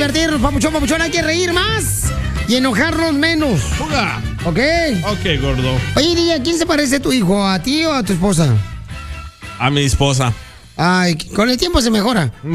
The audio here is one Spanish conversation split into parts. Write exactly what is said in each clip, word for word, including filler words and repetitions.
divertirnos, papuchón, papuchón. Hay que reír más y enojarnos menos. Fuga. ¿Ok? Ok, gordo. Oye, Día, ¿a quién se parece tu hijo? ¿A ti o a tu esposa? A mi esposa. Ay, con el tiempo se mejora. Lo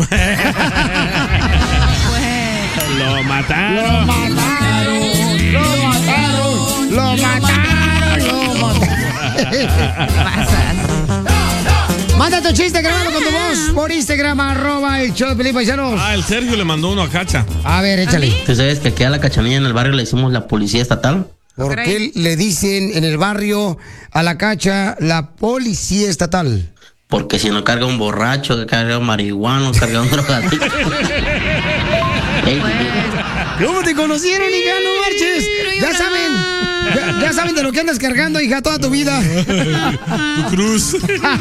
mataron. Lo mataron. Lo mataron. Lo mataron. Lo mataron. Manda tu chiste grabado con tu voz por Instagram, arroba el show de Pelín, paisanos. Ah, el Sergio le mandó uno a Cacha. A ver, échale. ¿Tú sabes que aquí a la Cachanilla en el barrio le decimos la policía estatal? ¿Por qué le dicen en el barrio a la Cacha la policía estatal? Porque si no carga un borracho, que carga un marihuano, carga un drogadicto. Ey, ¿Cómo te conocieron, hija? No marches. Ya saben, ya, ya saben de lo que andas cargando, hija, toda tu vida. Tu cruz.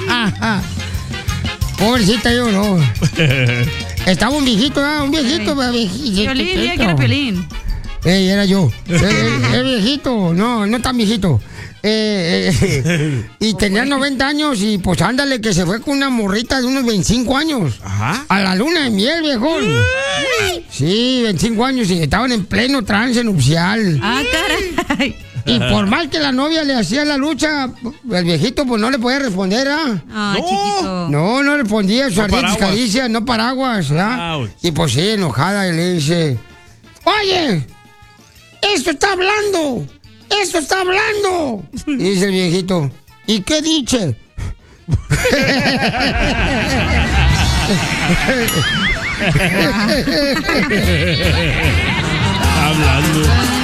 Pobrecita, yo no. Estaba un viejito, ¿eh? Un viejito. viejito Piolín, día que era Piolín. Ey, era yo. Es viejito, no, no tan viejito. Eh, eh, y tenía noventa años y pues ándale que se fue con una morrita de unos veinticinco años. Ajá. A la luna de miel, viejón. Sí, veinticinco años y estaban en pleno trance nupcial. Ah, caray. Y por mal que la novia le hacía la lucha, el viejito pues no le podía responder, ¿ah? Ay, No. chiquito. No, no respondía, sus No ardientes paraguas. caricias, no paraguas, ¿ah? Ouch. Y pues sí, enojada, y le dice, oye, esto está hablando, esto está hablando. Y dice el viejito, ¿y qué dice? Hablando.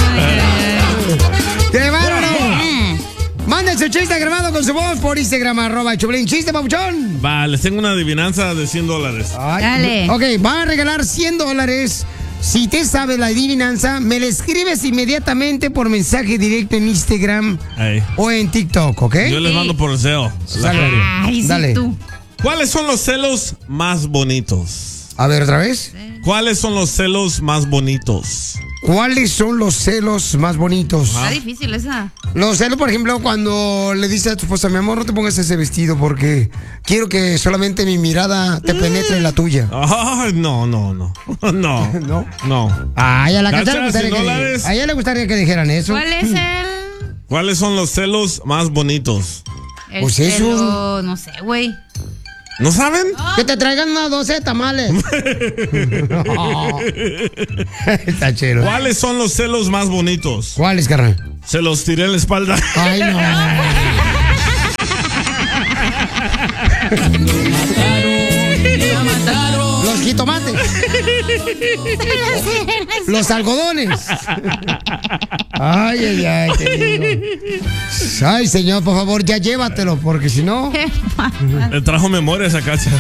¡Qué bárbaro! Manden su chiste grabado con su voz por Instagram, arroba Choplin. ¿Chiste, papuchón? Va, les tengo una adivinanza de cien dólares. Ay, Dale. Ok, van a regalar cien dólares. Si te sabes la adivinanza, me la escribes inmediatamente por mensaje directo en Instagram Ahí. o en TikTok, ¿ok? Yo les mando por deseo. Sale. Ay, sí, Dale. tú. ¿Cuáles son los celos más bonitos? A ver, otra vez. ¿Cuáles son los celos más bonitos? ¿Cuáles son los celos más bonitos? Está difícil esa. Los celos, por ejemplo, cuando le dices a tu esposa, mi amor, no te pongas ese vestido porque quiero que solamente mi mirada te penetre en la tuya. Ay, no, no, no. No. ¿No? No. Ay, a la Cacha, Cacha le gustaría, cien que, dólares. a ella le gustaría que dijeran eso. ¿Cuál es el...? ¿Cuáles son los celos más bonitos? el Pues eso. celo? No sé, güey. ¿No saben? Que te traigan una doce de tamales. Está chido. ¿Cuáles son los celos más bonitos? ¿Cuáles, carnal? Se los tiré en la espalda. Ay, no. Los jitomates. Los algodones. Ay, ay, ay, te digo. Ay, señor, por favor, ya llévatelo, porque si no. ¿Qué pasa? Le trajo memoria a esa Cacha.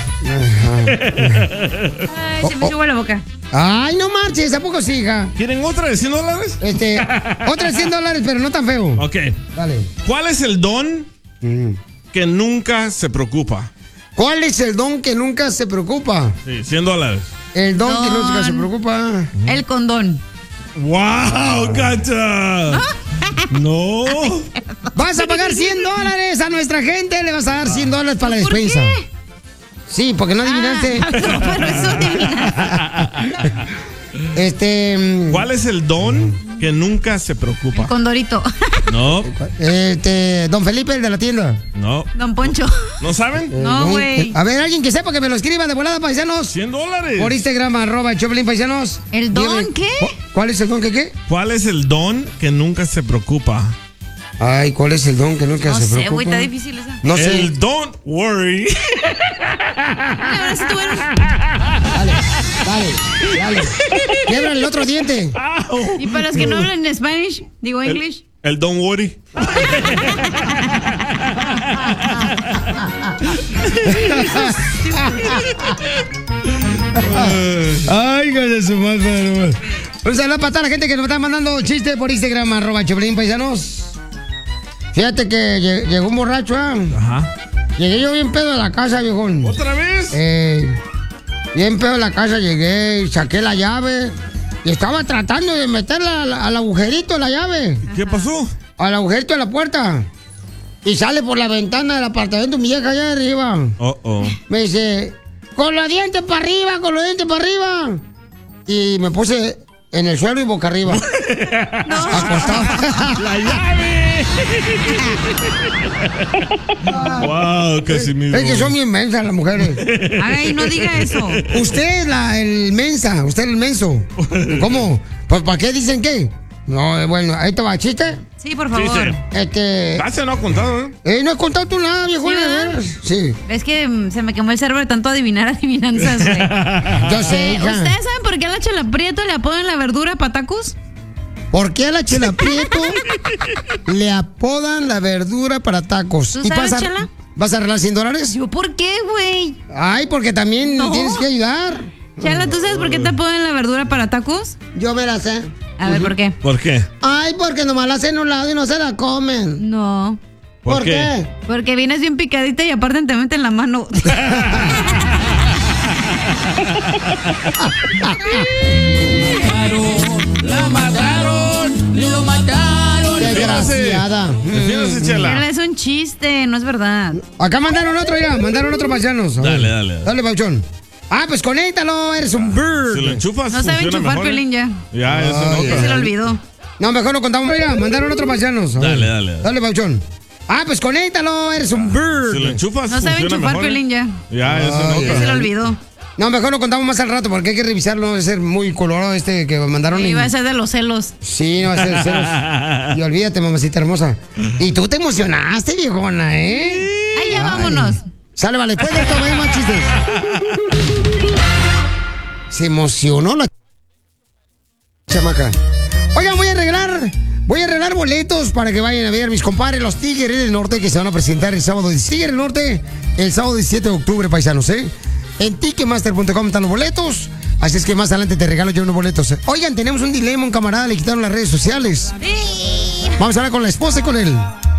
Ay, se me sube la boca. Ay, no marches, ¿a poco sí, hija? ¿Quieren otra de cien dólares? Este, otra cien dólares, pero no tan feo. Ok. Dale. ¿Cuál es el don Mm. que nunca se preocupa? ¿Cuál es el don que nunca se preocupa? Sí, cien dólares. El don, que Don. nunca se preocupa. El condón. ¡Wow, Cacha! No. Vas a pagar cien dólares a nuestra gente, le vas a dar cien dólares para la ¿Por despensa. qué? Sí, porque no adivinaste. Ah, no, pero eso adivinaste. Este. mm, ¿Cuál es el don que nunca se preocupa? Condorito. No, Este. Don Felipe, el de la tienda. no. Don Poncho. ¿No saben? Eh, No, don- güey. A ver, alguien que sepa que me lo escriba de volada, paisanos. cien dólares. Por Instagram, arroba Choplin, paisanos. ¿El don Dígame, qué? ¿cu- ¿Cuál es el don que qué? ¿Cuál es el don que nunca se preocupa? Ay, ¿cuál es el don que nunca No se sé, preocupa? güey, está difícil esa. No sé. El don't worry. Ahora sí tú eres- Dale, dale, dale. Quiebra el otro diente. Y para los que no hablan en Spanish, digo English. El don't worry. Ay, hijo de su madre. Un saludo para toda la gente que nos está mandando chistes por Instagram, arroba Choplin, paisanos. Fíjate que lle- llegó un borracho, ¿ah? Ajá. Llegué yo bien pedo a la casa, viejón. ¿Otra vez? Eh, bien pedo a la casa llegué, saqué la llave y estaba tratando de meterla al, al agujerito de la llave, ¿Qué pasó? al agujerito de la puerta. Y sale por la ventana del apartamento mi vieja allá arriba. Oh, oh. Me dice, con los dientes para arriba, con los dientes para arriba. y me puse en el suelo y boca arriba. No. Acostado. ¡La llave! ¡Wow, Casimiro! Es que son bien mensas las mujeres. Ay, no diga eso. Usted es la, el mensa, usted es el menso. ¿Cómo? Pues ¿para qué dicen qué? No, bueno, ahí te va, ¿chiste? Sí, por favor. Sí, Este... Casi no ha contado, ¿eh? Eh, no he contado tú nada, viejo. ¿Sí, verdad? Sí. Es que mm, se me quemó el cerebro de tanto adivinar adivinanzas, güey. Yo sé, Eh, hija. ¿Ustedes saben por qué a la Chela Prieto le apodan la verdura patacos? ¿Por qué a la Chela Prieto le apodan la verdura para tacos? ¿Tú sabes, vas a, Chela? ¿Vas a arreglar cien dólares? Yo, ¿por qué, güey? Ay, porque también No. tienes que ayudar. Chela, ¿tú sabes por qué te apodan la verdura para tacos? Yo me la sé. A ver, ¿por qué? ¿Por qué? Ay, porque nomás la hacen a un lado y no se la comen. No. ¿Por, ¿Por qué? Porque vienes bien picadita y aparte te meten la mano. La mataron, lo mataron. Desgraciada. Defiéndase, Chela. Chela, es un chiste, no es verdad. Acá mandaron otro, ya. Mandaron otro paisanos. A Dale, ver. dale. Dale, Pauchón. Ah, pues conéctalo, eres un bird. Si lo enchufas, No sabe funciona enchufar, mejor, ¿eh? Piolín, ya. Ya, eso Ay, nota. Ya se lo olvidó. No, mejor lo contamos. Mira, mandaron otro paisanos. A ver. Dale, dale. Dale, Pauchón. Ah, pues conéctalo, eres un bird. Si lo enchufas, No sabe funciona enchufar, mejor, ¿eh? Piolín, ya. Ya, eso Ay, Ya se nota. lo olvidó. No, mejor lo contamos más al rato porque hay que revisarlo. Debe ser muy colorado este que mandaron. Iba a en- ser de los celos. Sí, no va a ser celos. Y olvídate, mamacita hermosa. Y tú te emocionaste, viejona, ¿eh? Ay, ya Ay. vámonos. Sale, vale, después de esto, no hay más chistes. Se emocionó la chamaca. Oigan, voy a arreglar, voy a arreglar boletos para que vayan a ver mis compadres, los Tigres del Norte, que se van a presentar el sábado diecisiete. Tigres del Norte, el sábado diecisiete de octubre, paisanos, ¿eh? En ticketmaster punto com están los boletos. Así es que más adelante te regalo yo unos boletos. Oigan, tenemos un dilema, un camarada le quitaron las redes sociales. Vamos a hablar con la esposa y con él.